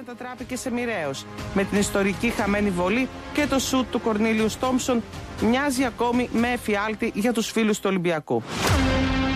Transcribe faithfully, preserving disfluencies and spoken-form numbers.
μετατράπηκε σε μοιραίος. Με την ιστορική χαμένη βολή και το σουτ του Κορνίλιους Τόμψον μοιάζει ακόμη με εφιάλτη για τους φίλους του Ολυμπιακού.